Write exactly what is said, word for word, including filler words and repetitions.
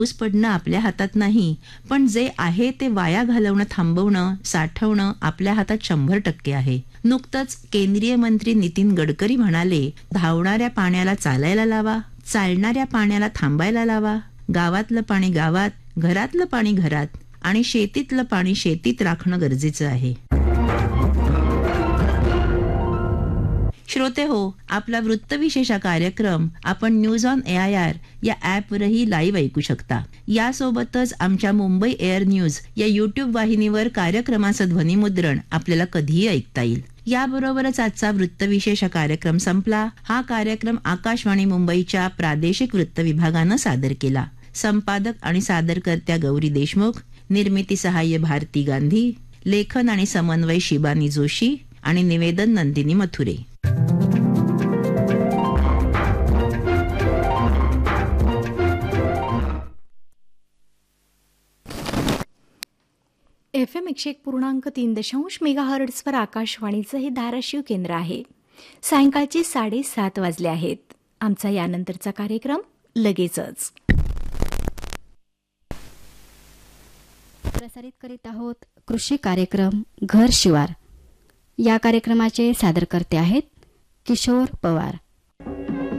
पाऊस पडणं आपल्या हातात नाही, पण जे आहे ते वाया घालवणं थांबवणं, साठवणं आपल्या हातात शंभर टक्के आहे. नुकतंच केंद्रीय मंत्री नितीन गडकरी म्हणाले, धावणाऱ्या पाण्याला चालायला लावा, चालणाऱ्या पाण्याला थांबायला लावा, गावातलं पाणी गावात, घरातलं पाणी घरात आणि शेतीतलं पाणी शेतीत राखणं गरजेचं आहे. श्रोते हो, आपला वृत्तविशेष कार्यक्रम आपण news on A I R या ॲपवरही लाईव्ह ऐकू शकता. यासोबतच आमच्या मुंबई एअर न्यूज या युट्यूब वाहिनीवर कार्यक्रमाचं ध्वनिमुद्रण आपल्याला कधीही ऐकता येईल. याबरोबरच आजचा वृत्तविशेष कार्यक्रम संपला. हा कार्यक्रम आकाशवाणी मुंबईच्या प्रादेशिक वृत्त विभागानं सादर केला. संपादक आणि सादरकर्त्या गौरी देशमुख, निर्मिती सहाय्य भारती गांधी, लेखन आणि समन्वय शिबानी जोशी आणि निवेदन नंदिनी मथुरे. एफ एम एकशे एक पूर्णांक तीन दशांश मेगा हर्ट्सवर आकाशवाणीचं हे धाराशिव केंद्र आहे. सायंकाळचे साडेसात वाजले आहेत. आमचा यानंतरचा कार्यक्रम लगेचच प्रसारित करीत आहोत. कृषी कार्यक्रम घर शिवार. या कार्यक्रमाचे सादरकर्ते आहेत किशोर पवार.